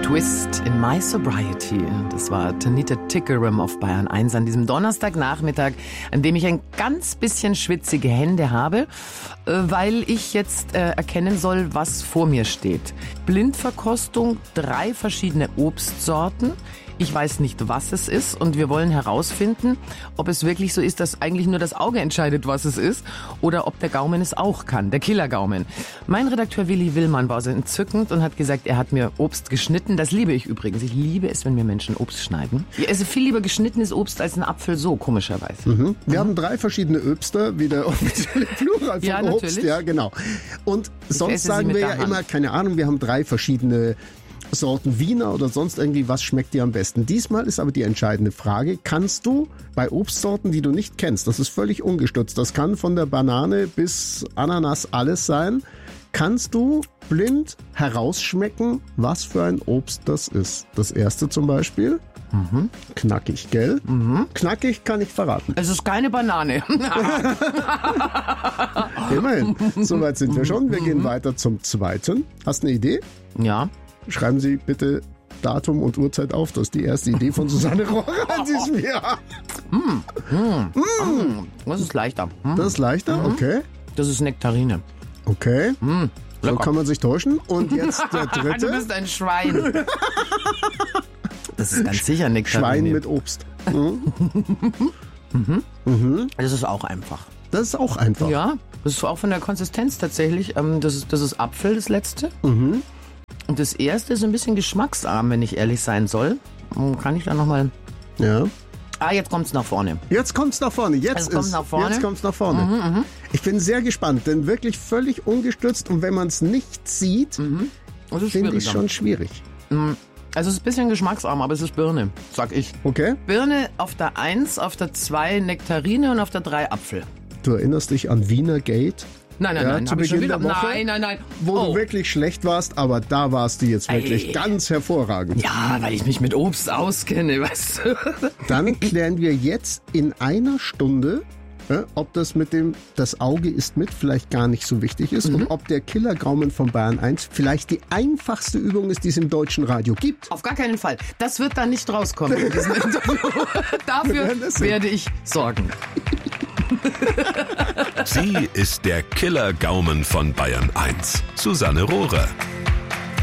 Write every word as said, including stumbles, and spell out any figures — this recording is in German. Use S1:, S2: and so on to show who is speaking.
S1: Twist in My Sobriety. Das war Tanita Tikaram auf Bayern eins an diesem Donnerstagnachmittag, an dem ich ein ganz bisschen schwitzige Hände habe, weil ich jetzt äh, erkennen soll, was vor mir steht. Blindverkostung, drei verschiedene Obstsorten. Ich weiß nicht, was es ist und wir wollen herausfinden, ob es wirklich so ist, dass eigentlich nur das Auge entscheidet, was es ist oder ob der Gaumen es auch kann, der Killergaumen. Mein Redakteur Willi Willmann war so entzückend und hat gesagt, er hat mir Obst geschnitten. Das liebe ich übrigens. Ich liebe es, wenn mir Menschen Obst schneiden. Ich esse viel lieber geschnittenes Obst als ein Apfel so, komischerweise.
S2: Mhm. Wir mhm. haben drei verschiedene Öbster, wie der offizielle Plural von
S1: ja,
S2: Obst.
S1: Natürlich.
S2: Ja, genau. Und
S1: ich
S2: sonst sagen wir ja Hand. immer, keine Ahnung, wir haben drei verschiedene Sorten Wiener oder sonst irgendwie, was schmeckt dir am besten? Diesmal ist aber die entscheidende Frage, kannst du bei Obstsorten, die du nicht kennst, das ist völlig ungestützt, das kann von der Banane bis Ananas alles sein, kannst du blind herausschmecken, was für ein Obst das ist? Das erste zum Beispiel, mhm. knackig, gell? Mhm. Knackig kann ich verraten.
S1: Es ist keine Banane.
S2: Immerhin, soweit sind wir schon. Wir gehen weiter zum zweiten. Hast du eine Idee?
S1: Ja.
S2: Schreiben Sie bitte Datum und Uhrzeit auf. Das ist die erste Idee von Susanne Rohrer, die es mir hat.
S1: Mm, mm, mm. Das ist leichter. Mm.
S2: Das ist leichter? Mm. Okay.
S1: Das ist Nektarine.
S2: Okay. Mm. So kann man sich täuschen. Und jetzt der dritte.
S1: Du bist ein Schwein. Das ist ganz sicher Nektarine.
S2: Schwein mit Obst. Mhm.
S1: mhm. Mhm. Das ist auch einfach.
S2: Das ist auch einfach.
S1: Ja, das ist auch von der Konsistenz tatsächlich. Das ist, das ist Apfel, das letzte. Mhm. Und das erste ist ein bisschen geschmacksarm, wenn ich ehrlich sein soll. Kann ich da nochmal...
S2: Ja.
S1: Ah, jetzt kommt's nach vorne.
S2: Jetzt kommt's nach vorne. Jetzt,
S1: jetzt kommt's nach vorne.
S2: Jetzt kommt's nach vorne. Mhm, mh. Ich bin sehr gespannt, denn wirklich völlig ungestützt. Und wenn man es nicht sieht, mhm. finde ich schon schwierig.
S1: Mhm. Also es ist ein bisschen geschmacksarm, aber es ist Birne, sag ich.
S2: Okay.
S1: Birne auf der eins, auf der zwei Nektarine und auf der drei Apfel.
S2: Du erinnerst dich an Wiener Gate?
S1: Nein, nein,
S2: ja,
S1: nein,
S2: zu Beginn der Woche,
S1: nein, nein, nein.
S2: Wo oh. du wirklich schlecht warst, aber da warst du jetzt wirklich Ey. ganz hervorragend.
S1: Ja, weil ich mich mit Obst auskenne, weißt du.
S2: Dann klären wir jetzt in einer Stunde, äh, ob das mit dem, das Auge ist mit, vielleicht gar nicht so wichtig ist mhm. und ob der Killergaumen von Bayern eins vielleicht die einfachste Übung ist, die es im deutschen Radio gibt.
S1: Auf gar keinen Fall. Das wird da nicht rauskommen in diesem Interview. Dafür werde ich sorgen.
S3: Sie ist der Killergaumen von Bayern eins. Susanne Rohrer.